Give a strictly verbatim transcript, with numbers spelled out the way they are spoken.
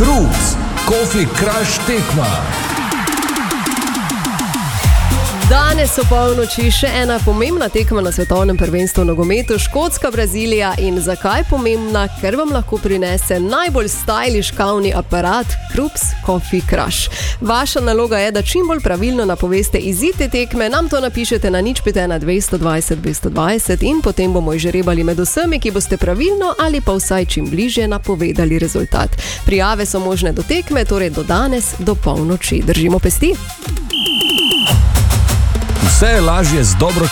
Krups, Coffee Crush tekma. Danes so polnoči še ena pomembna tekma na svetovnem prvenstvu v nogometu, Škotska, Brazilija. In zakaj pomembna? Ker vam lahko prinese najbolj stylish kavni aparat Krups Coffee Crush. Vaša naloga je, da čim bolj pravilno napoveste izid te tekme, nam to napišete na nič pet ena dvesto dvajset dvesto dvajset in potem bomo izžrebali med vsemi, ki boste pravilno ali pa vsaj čim bližje napovedali rezultat. Prijave so možne do tekme, torej do danes, do polnoči. Držimo pesti. Vse je lažje z dobro